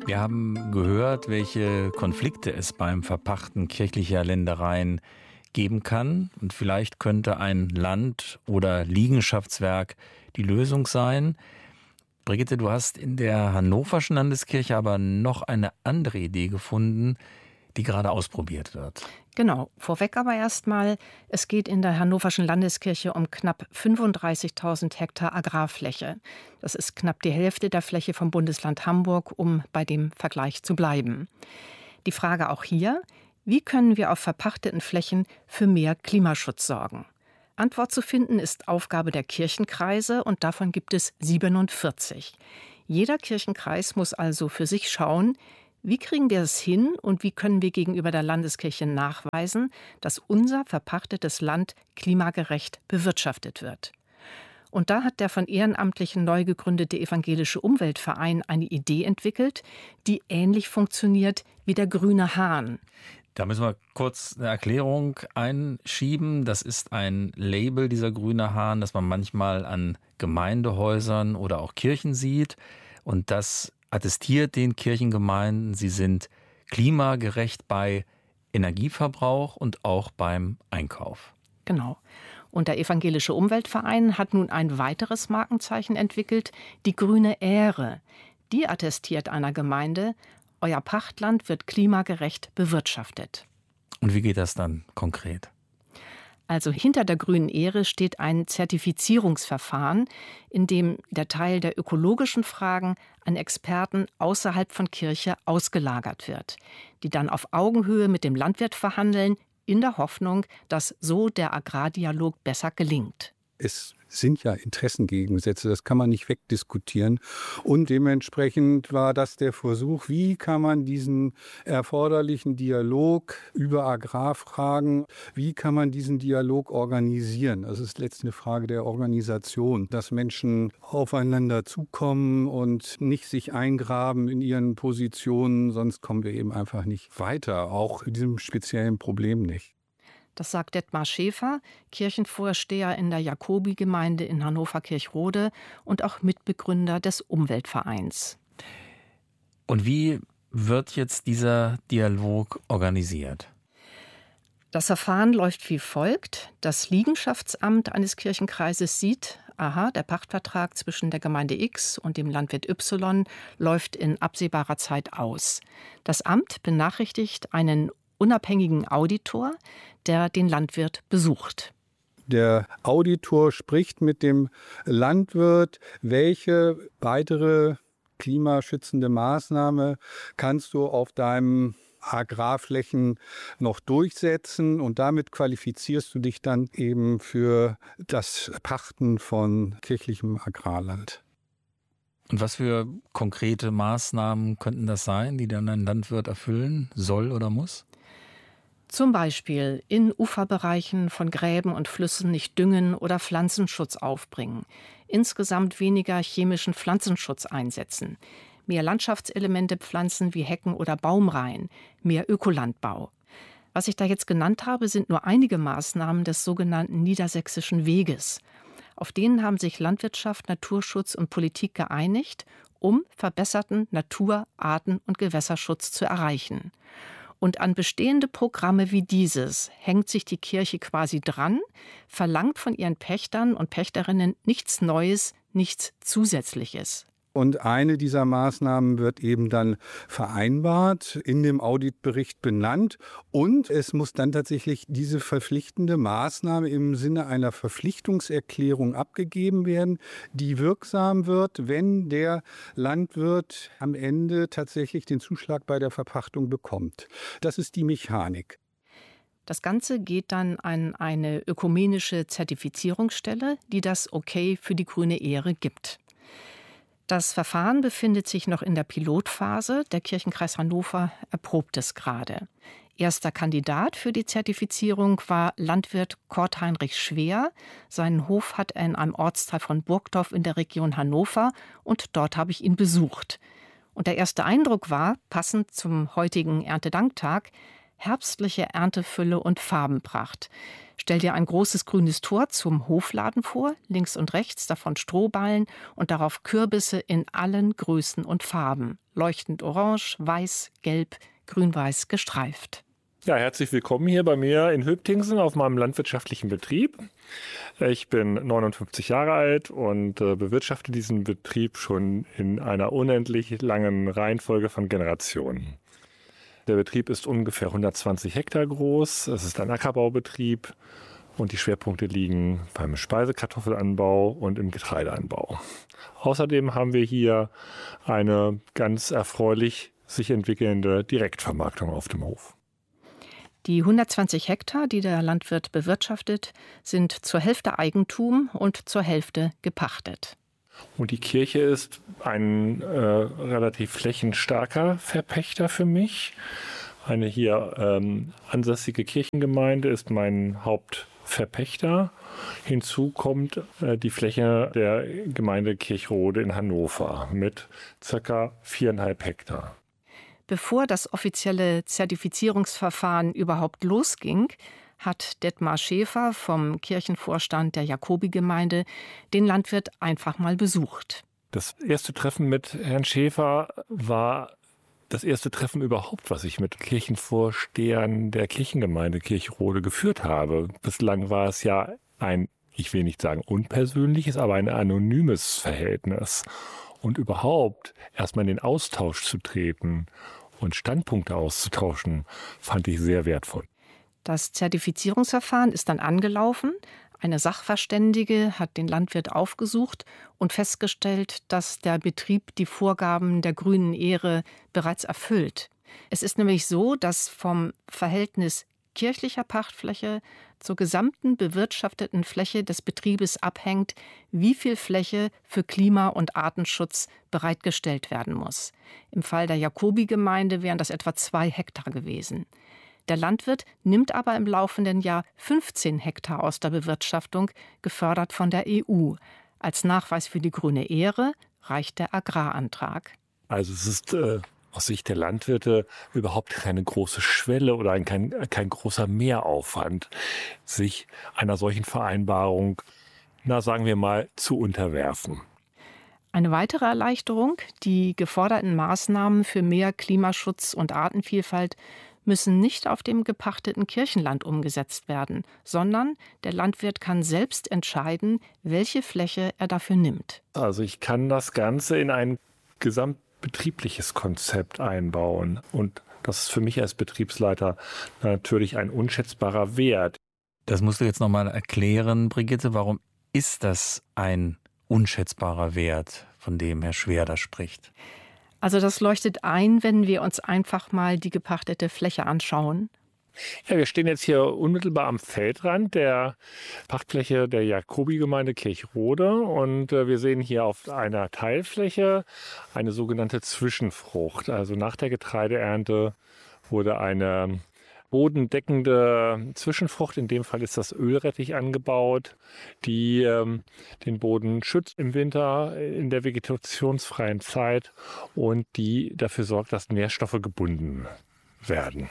Wir haben gehört, welche Konflikte es beim Verpachten kirchlicher Ländereien geben kann. Und vielleicht könnte ein Land- oder Liegenschaftswerk die Lösung sein. Brigitte, du hast in der Hannoverschen Landeskirche aber noch eine andere Idee gefunden, die gerade ausprobiert wird. Genau, vorweg aber erstmal, es geht in der Hannoverschen Landeskirche um knapp 35.000 Hektar Agrarfläche. Das ist knapp die Hälfte der Fläche vom Bundesland Hamburg, um bei dem Vergleich zu bleiben. Die Frage auch hier, wie können wir auf verpachteten Flächen für mehr Klimaschutz sorgen? Antwort zu finden ist Aufgabe der Kirchenkreise und davon gibt es 47. Jeder Kirchenkreis muss also für sich schauen, wie kriegen wir es hin und wie können wir gegenüber der Landeskirche nachweisen, dass unser verpachtetes Land klimagerecht bewirtschaftet wird? Und da hat der von Ehrenamtlichen neu gegründete Evangelische Umweltverein eine Idee entwickelt, die ähnlich funktioniert wie der Grüne Hahn. Da müssen wir kurz eine Erklärung einschieben. Das ist ein Label, dieser Grüne Hahn, das man manchmal an Gemeindehäusern oder auch Kirchen sieht. Und das attestiert den Kirchengemeinden, sie sind klimagerecht bei Energieverbrauch und auch beim Einkauf. Genau. Und der Evangelische Umweltverein hat nun ein weiteres Markenzeichen entwickelt, die grüne Ähre. Die attestiert einer Gemeinde, euer Pachtland wird klimagerecht bewirtschaftet. Und wie geht das dann konkret? Also hinter der grünen Ähre steht ein Zertifizierungsverfahren, in dem der Teil der ökologischen Fragen an Experten außerhalb von Kirche ausgelagert wird, die dann auf Augenhöhe mit dem Landwirt verhandeln, in der Hoffnung, dass so der Agrardialog besser gelingt. Es sind ja Interessengegensätze, das kann man nicht wegdiskutieren. Und dementsprechend war das der Versuch, wie kann man diesen erforderlichen Dialog über Agrarfragen, wie kann man diesen Dialog organisieren? Das ist letztlich eine Frage der Organisation, dass Menschen aufeinander zukommen und nicht sich eingraben in ihren Positionen, sonst kommen wir eben einfach nicht weiter, auch in diesem speziellen Problem nicht. Das sagt Detmar Schäfer, Kirchenvorsteher in der Jakobi-Gemeinde in Hannover-Kirchrode und auch Mitbegründer des Umweltvereins. Und wie wird jetzt dieser Dialog organisiert? Das Verfahren läuft wie folgt. Das Liegenschaftsamt eines Kirchenkreises sieht, der Pachtvertrag zwischen der Gemeinde X und dem Landwirt Y läuft in absehbarer Zeit aus. Das Amt benachrichtigt einen unabhängigen Auditor, der den Landwirt besucht. Der Auditor spricht mit dem Landwirt, welche weitere klimaschützende Maßnahme kannst du auf deinem Agrarflächen noch durchsetzen und damit qualifizierst du dich dann eben für das Pachten von kirchlichem Agrarland. Und was für konkrete Maßnahmen könnten das sein, die dann ein Landwirt erfüllen soll oder muss? Zum Beispiel in Uferbereichen von Gräben und Flüssen nicht düngen oder Pflanzenschutz aufbringen, insgesamt weniger chemischen Pflanzenschutz einsetzen, mehr Landschaftselemente pflanzen wie Hecken oder Baumreihen, mehr Ökolandbau. Was ich da jetzt genannt habe, sind nur einige Maßnahmen des sogenannten Niedersächsischen Weges. Auf denen haben sich Landwirtschaft, Naturschutz und Politik geeinigt, um verbesserten Natur-, Arten- und Gewässerschutz zu erreichen. Und an bestehende Programme wie dieses hängt sich die Kirche quasi dran, verlangt von ihren Pächtern und Pächterinnen nichts Neues, nichts Zusätzliches. Und eine dieser Maßnahmen wird eben dann vereinbart, in dem Auditbericht benannt. Und es muss dann tatsächlich diese verpflichtende Maßnahme im Sinne einer Verpflichtungserklärung abgegeben werden, die wirksam wird, wenn der Landwirt am Ende tatsächlich den Zuschlag bei der Verpachtung bekommt. Das ist die Mechanik. Das Ganze geht dann an eine ökumenische Zertifizierungsstelle, die das Okay für die grüne Ähre gibt. Das Verfahren befindet sich noch in der Pilotphase. Der Kirchenkreis Hannover erprobt es gerade. Erster Kandidat für die Zertifizierung war Landwirt Kurt Heinrich Schwer. Seinen Hof hat er in einem Ortsteil von Burgdorf in der Region Hannover und dort habe ich ihn besucht. Und der erste Eindruck war, passend zum heutigen Erntedanktag, herbstliche Erntefülle und Farbenpracht. Stell dir ein großes grünes Tor zum Hofladen vor, links und rechts davon Strohballen und darauf Kürbisse in allen Größen und Farben. Leuchtend orange, weiß, gelb, grün-weiß gestreift. Ja, herzlich willkommen hier bei mir in Höbtingsen auf meinem landwirtschaftlichen Betrieb. Ich bin 59 Jahre alt und bewirtschafte diesen Betrieb schon in einer unendlich langen Reihenfolge von Generationen. Der Betrieb ist ungefähr 120 Hektar groß. Es ist ein Ackerbaubetrieb und die Schwerpunkte liegen beim Speisekartoffelanbau und im Getreideanbau. Außerdem haben wir hier eine ganz erfreulich sich entwickelnde Direktvermarktung auf dem Hof. Die 120 Hektar, die der Landwirt bewirtschaftet, sind zur Hälfte Eigentum und zur Hälfte gepachtet. Und die Kirche ist ein relativ flächenstarker Verpächter für mich. Eine hier ansässige Kirchengemeinde ist mein Hauptverpächter. Hinzu kommt die Fläche der Gemeinde Kirchrode in Hannover mit ca. 4,5 Hektar. Bevor das offizielle Zertifizierungsverfahren überhaupt losging, hat Detmar Schäfer vom Kirchenvorstand der Jakobi-Gemeinde den Landwirt einfach mal besucht. Das erste Treffen mit Herrn Schäfer war das erste Treffen überhaupt, was ich mit Kirchenvorstehern der Kirchengemeinde Kirchrode geführt habe. Bislang war es ja ein, ich will nicht sagen unpersönliches, aber ein anonymes Verhältnis. Und überhaupt erstmal in den Austausch zu treten und Standpunkte auszutauschen, fand ich sehr wertvoll. Das Zertifizierungsverfahren ist dann angelaufen. Eine Sachverständige hat den Landwirt aufgesucht und festgestellt, dass der Betrieb die Vorgaben der grünen Ehre bereits erfüllt. Es ist nämlich so, dass vom Verhältnis kirchlicher Pachtfläche zur gesamten bewirtschafteten Fläche des Betriebes abhängt, wie viel Fläche für Klima- und Artenschutz bereitgestellt werden muss. Im Fall der Jakobi-Gemeinde wären das etwa 2 Hektar gewesen. Der Landwirt nimmt aber im laufenden Jahr 15 Hektar aus der Bewirtschaftung, gefördert von der EU. Als Nachweis für die grüne Ehre reicht der Agrarantrag. Also es ist aus Sicht der Landwirte überhaupt keine große Schwelle oder kein großer Mehraufwand, sich einer solchen Vereinbarung, sagen wir mal, zu unterwerfen. Eine weitere Erleichterung: Die geforderten Maßnahmen für mehr Klimaschutz und Artenvielfalt müssen nicht auf dem gepachteten Kirchenland umgesetzt werden, sondern der Landwirt kann selbst entscheiden, welche Fläche er dafür nimmt. Also ich kann das Ganze in ein gesamtbetriebliches Konzept einbauen. Und das ist für mich als Betriebsleiter natürlich ein unschätzbarer Wert. Das musst du jetzt nochmal erklären, Brigitte. Warum ist das ein unschätzbarer Wert, von dem Herr Schwer da spricht? Also das leuchtet ein, wenn wir uns einfach mal die gepachtete Fläche anschauen. Ja, wir stehen jetzt hier unmittelbar am Feldrand der Pachtfläche der Jakobi-Gemeinde Kirchrode und wir sehen hier auf einer Teilfläche eine sogenannte Zwischenfrucht. Also nach der Getreideernte wurde eine bodendeckende Zwischenfrucht, in dem Fall ist das Ölrettich angebaut, die den Boden schützt im Winter in der vegetationsfreien Zeit und die dafür sorgt, dass Nährstoffe gebunden werden.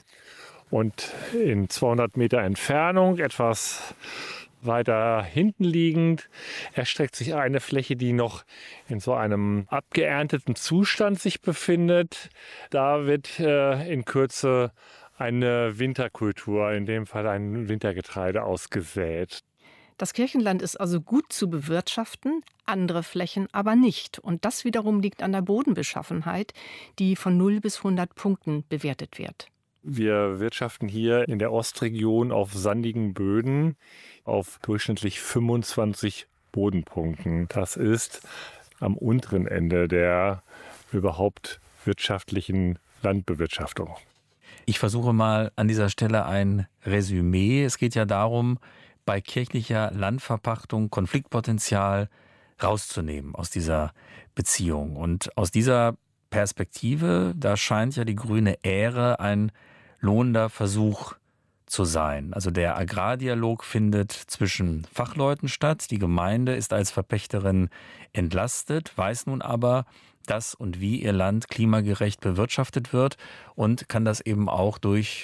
Und in 200 Meter Entfernung, etwas weiter hinten liegend, erstreckt sich eine Fläche, die noch in so einem abgeernteten Zustand sich befindet. Da wird in Kürze eine Winterkultur, in dem Fall ein Wintergetreide, ausgesät. Das Kirchenland ist also gut zu bewirtschaften, andere Flächen aber nicht. Und das wiederum liegt an der Bodenbeschaffenheit, die von 0 bis 100 Punkten bewertet wird. Wir wirtschaften hier in der Ostregion auf sandigen Böden auf durchschnittlich 25 Bodenpunkten. Das ist am unteren Ende der überhaupt wirtschaftlichen Landbewirtschaftung. Ich versuche mal an dieser Stelle ein Resümee. Es geht ja darum, bei kirchlicher Landverpachtung Konfliktpotenzial rauszunehmen aus dieser Beziehung. Und aus dieser Perspektive, da scheint ja die grüne Ehre ein lohnender Versuch zu sein. Also der Agrardialog findet zwischen Fachleuten statt. Die Gemeinde ist als Verpächterin entlastet, weiß nun aber, dass und wie ihr Land klimagerecht bewirtschaftet wird und kann das eben auch durch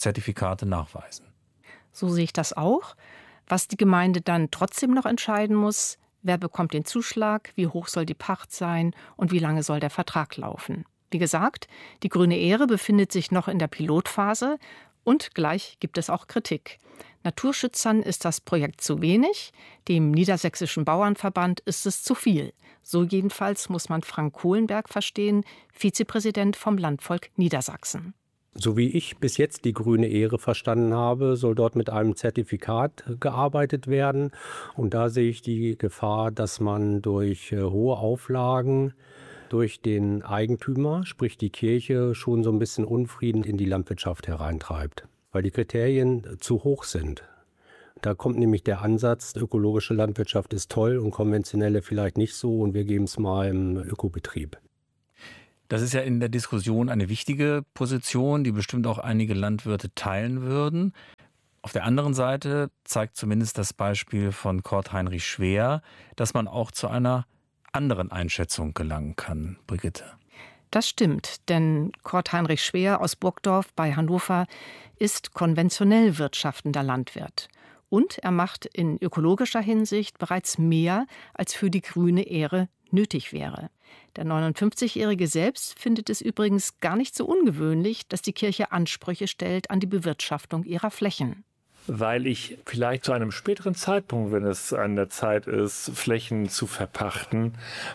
Zertifikate nachweisen. So sehe ich das auch. Was die Gemeinde dann trotzdem noch entscheiden muss: Wer bekommt den Zuschlag, wie hoch soll die Pacht sein und wie lange soll der Vertrag laufen. Wie gesagt, die Grüne Ehre befindet sich noch in der Pilotphase und gleich gibt es auch Kritik. Naturschützern ist das Projekt zu wenig, dem Niedersächsischen Bauernverband ist es zu viel. So jedenfalls muss man Frank Kohlenberg verstehen, Vizepräsident vom Landvolk Niedersachsen. So wie ich bis jetzt die Grüne Ehre verstanden habe, soll dort mit einem Zertifikat gearbeitet werden. Und da sehe ich die Gefahr, dass man durch hohe Auflagen durch den Eigentümer, sprich die Kirche, schon so ein bisschen Unfrieden in die Landwirtschaft hereintreibt, weil die Kriterien zu hoch sind. Da kommt nämlich der Ansatz, ökologische Landwirtschaft ist toll und konventionelle vielleicht nicht so und wir geben es mal im Ökobetrieb. Das ist ja in der Diskussion eine wichtige Position, die bestimmt auch einige Landwirte teilen würden. Auf der anderen Seite zeigt zumindest das Beispiel von Kurt Heinrich Schwer, dass man auch zu einer anderen Einschätzung gelangen kann. Brigitte. Das stimmt, denn Kurt Heinrich Schwer aus Burgdorf bei Hannover ist konventionell wirtschaftender Landwirt. Und er macht in ökologischer Hinsicht bereits mehr, als für die Grüne Ehre nötig wäre. Der 59-Jährige selbst findet es übrigens gar nicht so ungewöhnlich, dass die Kirche Ansprüche stellt an die Bewirtschaftung ihrer Flächen. Weil ich vielleicht zu einem späteren Zeitpunkt, wenn es an der Zeit ist, Flächen zu verpachten,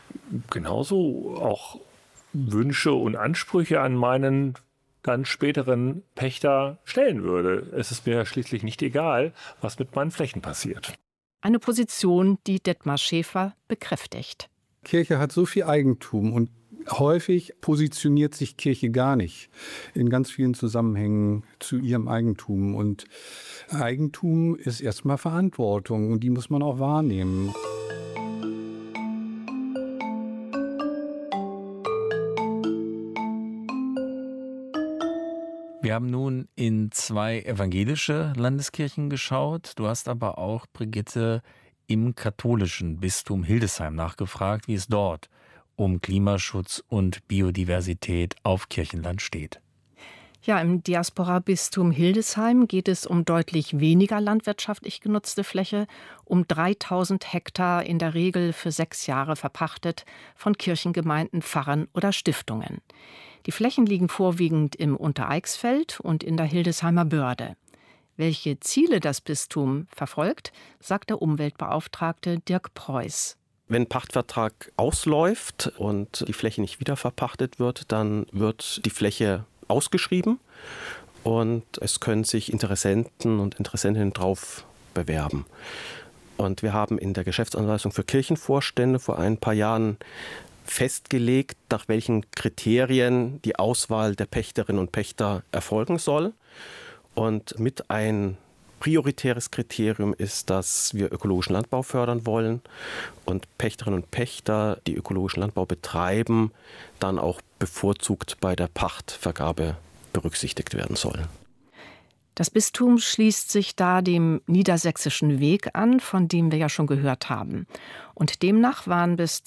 genauso auch Wünsche und Ansprüche an meinen dann späteren Pächter stellen würde. Es ist mir schließlich nicht egal, was mit meinen Flächen passiert. Eine Position, die Detmar Schäfer bekräftigt. Kirche hat so viel Eigentum und häufig positioniert sich Kirche gar nicht in ganz vielen Zusammenhängen zu ihrem Eigentum. Und Eigentum ist erstmal Verantwortung und die muss man auch wahrnehmen. Wir haben nun in 2 evangelische Landeskirchen geschaut. Du hast aber auch, Brigitte, im katholischen Bistum Hildesheim nachgefragt, wie es dort um Klimaschutz und Biodiversität auf Kirchenland steht. Ja, im Diaspora-Bistum Hildesheim geht es um deutlich weniger landwirtschaftlich genutzte Fläche, um 3000 Hektar in der Regel für 6 Jahre verpachtet von Kirchengemeinden, Pfarrern oder Stiftungen. Die Flächen liegen vorwiegend im Untereichsfeld und in der Hildesheimer Börde. Welche Ziele das Bistum verfolgt, sagt der Umweltbeauftragte Dirk Preuß. Wenn ein Pachtvertrag ausläuft und die Fläche nicht wiederverpachtet wird, dann wird die Fläche ausgeschrieben und es können sich Interessenten und Interessentinnen drauf bewerben. Und wir haben in der Geschäftsanweisung für Kirchenvorstände vor ein paar Jahren festgelegt, nach welchen Kriterien die Auswahl der Pächterinnen und Pächter erfolgen soll. Und mit ein prioritäres Kriterium ist, dass wir ökologischen Landbau fördern wollen und Pächterinnen und Pächter, die ökologischen Landbau betreiben, dann auch bevorzugt bei der Pachtvergabe berücksichtigt werden sollen. Das Bistum schließt sich da dem Niedersächsischen Weg an, von dem wir ja schon gehört haben. Und demnach waren bis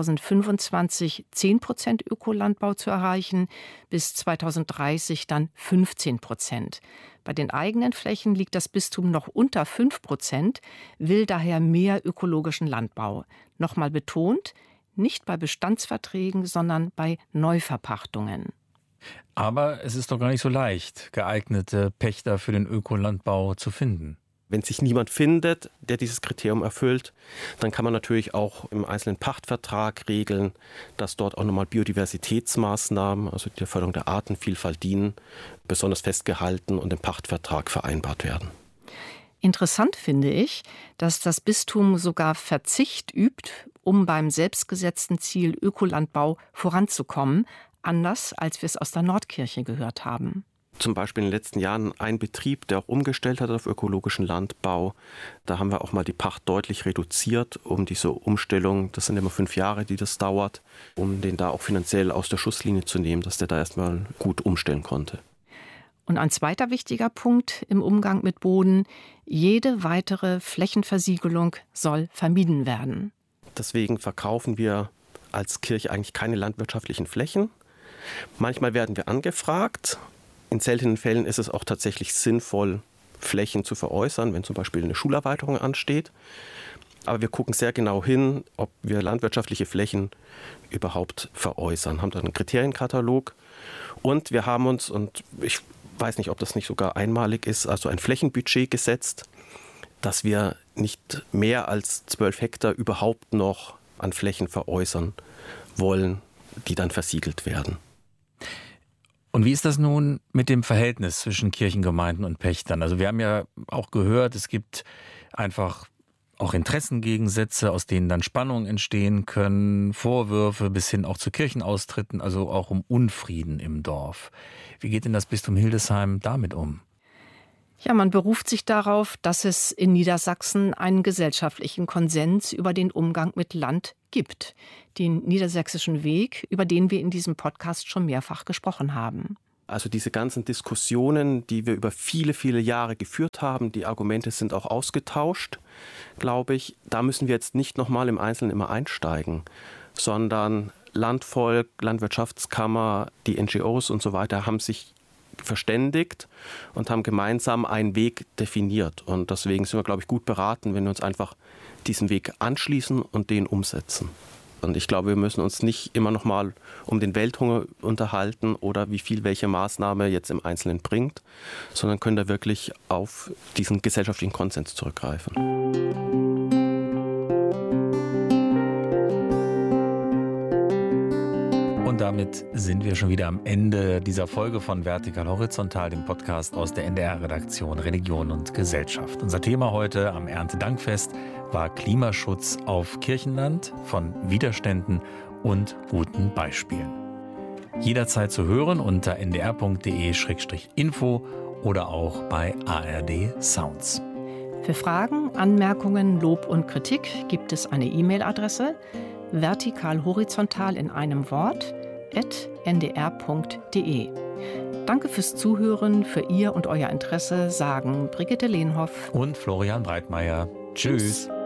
2025 10% Ökolandbau zu erreichen, bis 2030 dann 15%. Bei den eigenen Flächen liegt das Bistum noch unter 5%, will daher mehr ökologischen Landbau. Nochmal betont, nicht bei Bestandsverträgen, sondern bei Neuverpachtungen. Aber es ist doch gar nicht so leicht, geeignete Pächter für den Ökolandbau zu finden. Wenn sich niemand findet, der dieses Kriterium erfüllt, dann kann man natürlich auch im einzelnen Pachtvertrag regeln, dass dort auch nochmal Biodiversitätsmaßnahmen, also der Förderung der Artenvielfalt dienen, besonders festgehalten und im Pachtvertrag vereinbart werden. Interessant finde ich, dass das Bistum sogar Verzicht übt, um beim selbstgesetzten Ziel Ökolandbau voranzukommen, anders als wir es aus der Nordkirche gehört haben. Zum Beispiel in den letzten Jahren ein Betrieb, der auch umgestellt hat auf ökologischen Landbau. Da haben wir auch mal die Pacht deutlich reduziert, um diese Umstellung, das sind immer 5 Jahre, die das dauert, um den da auch finanziell aus der Schusslinie zu nehmen, dass der da erstmal gut umstellen konnte. Und ein zweiter wichtiger Punkt im Umgang mit Boden: jede weitere Flächenversiegelung soll vermieden werden. Deswegen verkaufen wir als Kirche eigentlich keine landwirtschaftlichen Flächen. Manchmal werden wir angefragt, In seltenen Fällen ist es auch tatsächlich sinnvoll, Flächen zu veräußern, wenn zum Beispiel eine Schulerweiterung ansteht. Aber wir gucken sehr genau hin, ob wir landwirtschaftliche Flächen überhaupt veräußern. Haben da einen Kriterienkatalog. Und wir haben uns, und ich weiß nicht, ob das nicht sogar einmalig ist, also ein Flächenbudget gesetzt, dass wir nicht mehr als 12 Hektar überhaupt noch an Flächen veräußern wollen, die dann versiegelt werden. Und wie ist das nun mit dem Verhältnis zwischen Kirchengemeinden und Pächtern? Also wir haben ja auch gehört, es gibt einfach auch Interessengegensätze, aus denen dann Spannungen entstehen können, Vorwürfe bis hin auch zu Kirchenaustritten, also auch um Unfrieden im Dorf. Wie geht denn das Bistum Hildesheim damit um? Ja, man beruft sich darauf, dass es in Niedersachsen einen gesellschaftlichen Konsens über den Umgang mit Land gibt. Den niedersächsischen Weg, über den wir in diesem Podcast schon mehrfach gesprochen haben. Also diese ganzen Diskussionen, die wir über viele, viele Jahre geführt haben, die Argumente sind auch ausgetauscht, glaube ich. Da müssen wir jetzt nicht nochmal im Einzelnen immer einsteigen, sondern Landvolk, Landwirtschaftskammer, die NGOs und so weiter haben sich verständigt und haben gemeinsam einen Weg definiert. Und deswegen sind wir, glaube ich, gut beraten, wenn wir uns einfach diesem Weg anschließen und den umsetzen. Und ich glaube, wir müssen uns nicht immer noch mal um den Welthunger unterhalten oder wie viel welche Maßnahme jetzt im Einzelnen bringt, sondern können da wirklich auf diesen gesellschaftlichen Konsens zurückgreifen. Und damit sind wir schon wieder am Ende dieser Folge von Vertikal Horizontal, dem Podcast aus der NDR-Redaktion Religion und Gesellschaft. Unser Thema heute am Erntedankfest war Klimaschutz auf Kirchenland, von Widerständen und guten Beispielen. Jederzeit zu hören unter ndr.de/info oder auch bei ARD Sounds. Für Fragen, Anmerkungen, Lob und Kritik gibt es eine E-Mail-Adresse vertikalhorizontal in einem Wort @ndr.de. Danke fürs Zuhören, für Ihr und euer Interesse sagen Brigitte Lehnhoff und Florian Breitmeier. Tschüss.